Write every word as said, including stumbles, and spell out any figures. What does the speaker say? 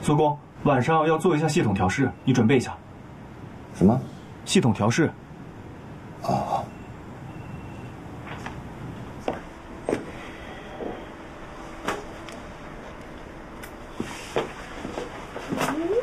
苏工，晚上要做一下系统调试，你准备一下。 什么？ 系统调试。 哦。